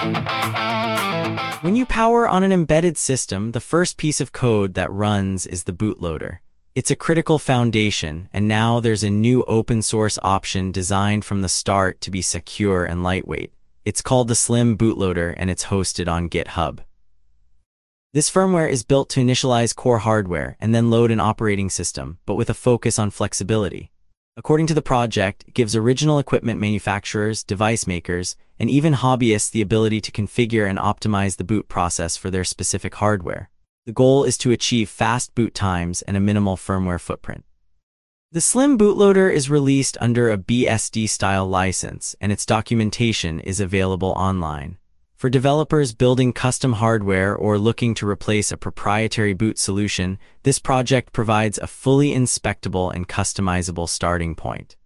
When you power on an embedded system, the first piece of code that runs is the bootloader. It's a critical foundation, and now there's a new open-source option designed from the start to be secure and lightweight. It's called the Slim Bootloader, and it's hosted on GitHub. This firmware is built to initialize core hardware and then load an operating system, but with a focus on flexibility. According to the project, it gives original equipment manufacturers, device makers, and even hobbyists the ability to configure and optimize the boot process for their specific hardware. The goal is to achieve fast boot times and a minimal firmware footprint. The Slim Bootloader is released under a BSD-style license, and its documentation is available online. For developers building custom hardware or looking to replace a proprietary boot solution, this project provides a fully inspectable and customizable starting point.